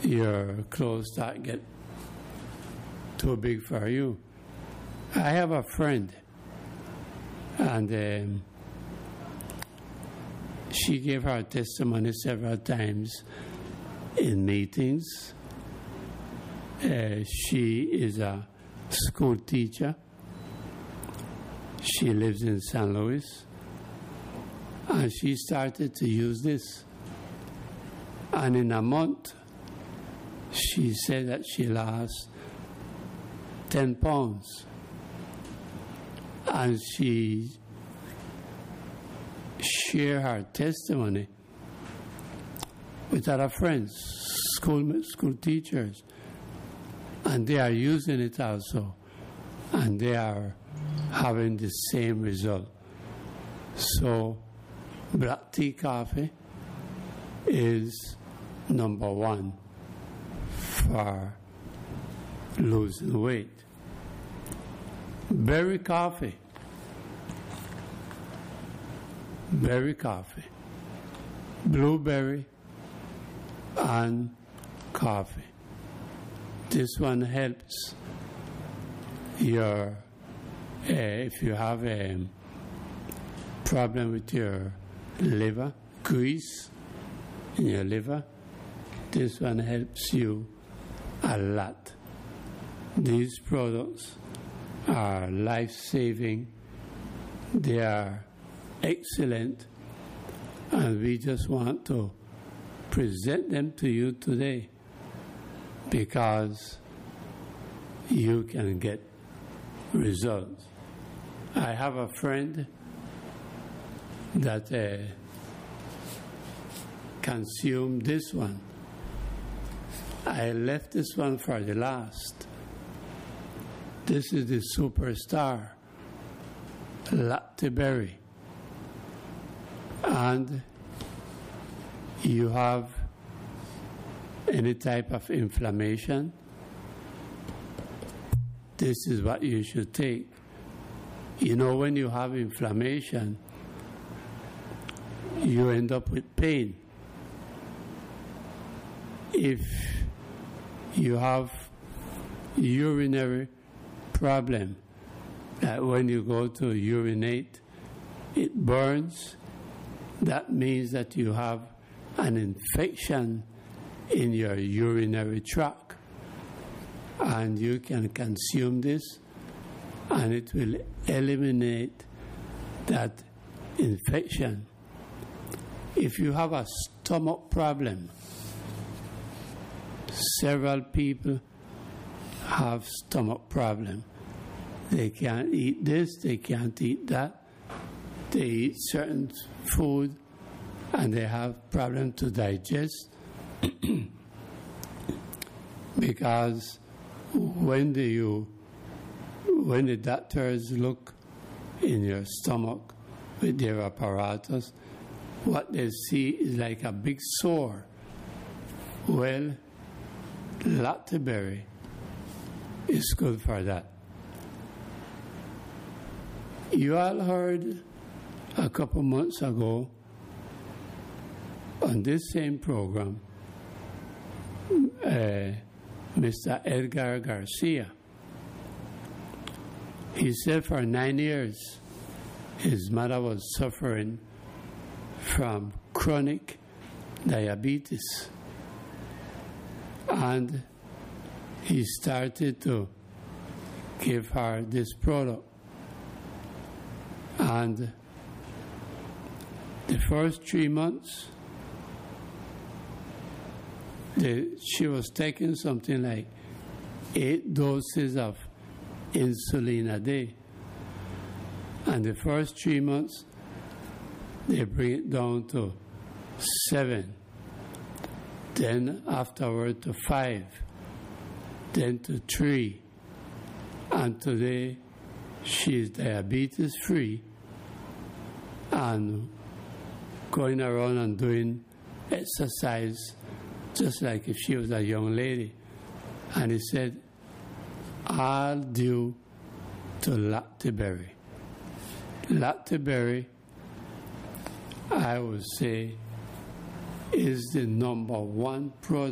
your clothes start get too big for you. I have a friend, and she gave her testimony several times in meetings. She is a school teacher. She lives in St. Louis, and she started to use this. And in a month, she said that she lost 10 pounds. And she shared her testimony with other friends, school teachers, and they are using it also, and they are having the same result. So black tea coffee is number one for losing weight. Berry coffee, blueberry and coffee. This one helps your, if you have a problem with your liver, grease in your liver, this one helps you a lot. These products are life-saving. They are excellent, and we just want to present them to you today because you can get results. I have a friend that consumed this one. I left this one for the last. This is the Superstar Latte Berry. And you have any type of inflammation, this is what you should take. You know, when you have inflammation, you end up with pain. If you have urinary problem, that when you go to urinate, it burns, that means that you have an infection in your urinary tract. And you can consume this, and it will eliminate that infection. If you have a stomach problem, several people have stomach problem. They can't eat this, they can't eat that. They eat certain food and they have problem to digest because when the doctors look in your stomach with their apparatus, what they see is like a big sore. Well, latte berry is good for that. You all heard a couple months ago on this same program, Mr. Edgar Garcia. He said for 9 years his mother was suffering from chronic diabetes, and he started to give her this product. And the first 3 months, she was taking something like 8 doses of insulin a day. And the first 3 months, they bring it down to 7. Then afterward to 5. Then to 3. And today, she's diabetes free and going around and doing exercise just like if she was a young lady. And he said, all due to latte berry. Latte berry, I would say, is the number one product